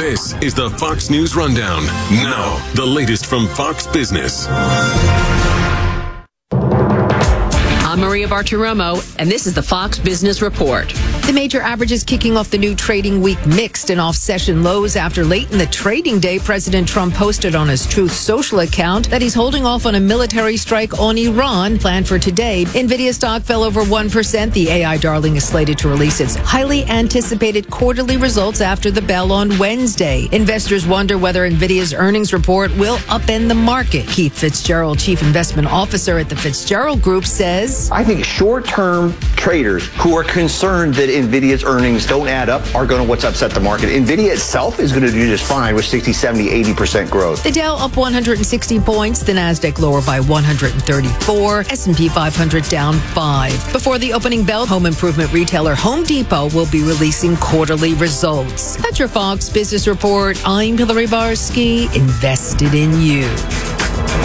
This is the Fox News Rundown. Now, the latest from Fox Business. I'm Maria Bartiromo, and this is the Fox Business Report. The major averages kicking off the new trading week mixed and off-session lows after late in the trading day, President Trump posted on his Truth Social account that he's holding off on a military strike on Iran planned for today. NVIDIA stock fell over 1%. The AI darling is slated to release its highly anticipated quarterly results after the bell on Wednesday. Investors wonder whether NVIDIA's earnings report will upend the market. Keith Fitzgerald, Chief Investment Officer at the Fitzgerald Group, says, I think short-term traders who are concerned that NVIDIA's earnings don't add up are going to what's upset the market. NVIDIA itself is going to do just fine with 60, 70, 80% growth. The Dow up 160 points, the Nasdaq lower by 134, S&P 500 down 5. Before the opening bell, home improvement retailer Home Depot will be releasing quarterly results. That's your Fox Business Report. I'm Hillary Barsky, invested in you.